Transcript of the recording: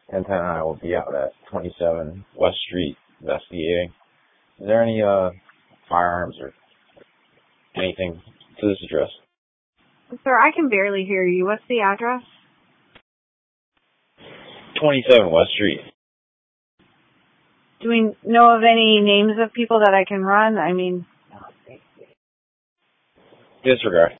1010 and I will be out at 27 West Street investigating. Is there any firearms or anything to this address? Sir, I can barely hear you. What's the address? 27 West Street. Do we know of any names of people that I can run? I mean... Disregard.